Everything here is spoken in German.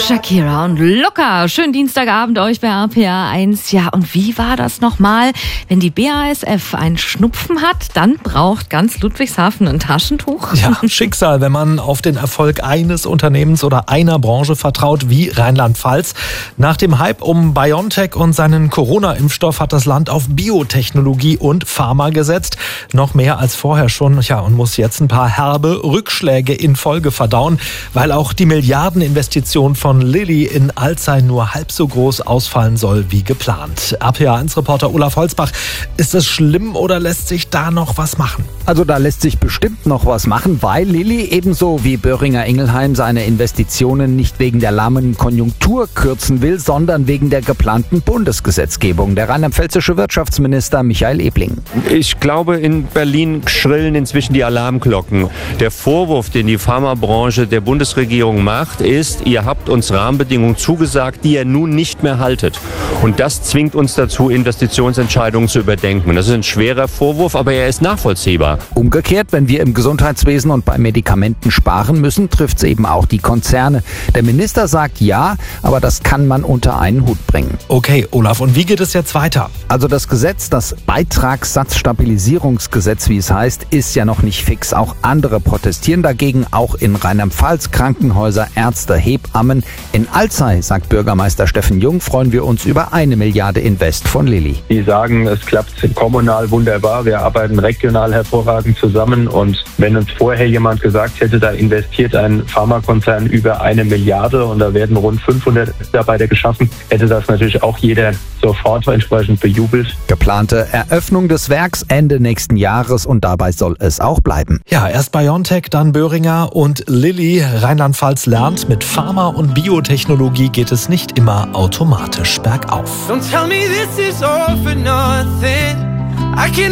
Shakira und Luca. Schönen Dienstagabend euch bei RPA 1. Ja, und wie war das nochmal? Wenn die BASF einen Schnupfen hat, dann braucht ganz Ludwigshafen ein Taschentuch. Ja, Schicksal, wenn man auf den Erfolg eines Unternehmens oder einer Branche vertraut, wie Rheinland-Pfalz. Nach dem Hype um BioNTech und seinen Corona-Impfstoff hat das Land auf Biotechnologie und Pharma gesetzt. Noch mehr als vorher schon. Ja, und muss jetzt ein paar herbe Rückschläge in Folge verdauen, weil auch die Milliardeninvestition von Lilly in Alzey nur halb so groß ausfallen soll wie geplant. RPA1-Reporter Olaf Holzbach, ist es schlimm oder lässt sich da noch was machen? Also da lässt sich bestimmt noch was machen, weil Lilly ebenso wie Boehringer Ingelheim seine Investitionen nicht wegen der lahmen Konjunktur kürzen will, sondern wegen der geplanten Bundesgesetzgebung. Der rheinland-pfälzische Wirtschaftsminister Michael Ebling. Ich glaube, in Berlin schrillen inzwischen die Alarmglocken. Der Vorwurf, den die Pharmabranche der Bundesregierung macht, ist, ihr habt uns Rahmenbedingungen zugesagt, die ihr nun nicht mehr haltet. Und das zwingt uns dazu, Investitionsentscheidungen zu überdenken. Das ist ein schwerer Vorwurf, aber er ist nachvollziehbar. Umgekehrt, wenn wir im Gesundheitswesen und bei Medikamenten sparen müssen, trifft es eben auch die Konzerne. Der Minister sagt ja, aber das kann man unter einen Hut bringen. Okay, Olaf, und wie geht es jetzt weiter? Also das Gesetz, das Beitragssatzstabilisierungsgesetz, wie es heißt, ist ja noch nicht fix. Auch andere protestieren dagegen, auch in Rheinland-Pfalz, Krankenhäuser, Ärzte, Hebammen. In Alzey, sagt Bürgermeister Steffen Jung, freuen wir uns über 1 Milliarde Invest von Lilly. Die sagen, es klappt kommunal wunderbar, wir arbeiten regional hervorragend zusammen und wenn uns vorher jemand gesagt hätte, da investiert ein Pharmakonzern über 1 Milliarde und da werden rund 500 Mitarbeiter geschaffen, hätte das natürlich auch jeder sofort entsprechend bejubelt. Geplante Eröffnung des Werks Ende nächsten Jahres und dabei soll es auch bleiben. Ja, erst BioNTech, dann Boehringer und Lilly. Rheinland-Pfalz lernt, mit Pharma und Biotechnologie geht es nicht immer automatisch bergauf. Don't tell me this is all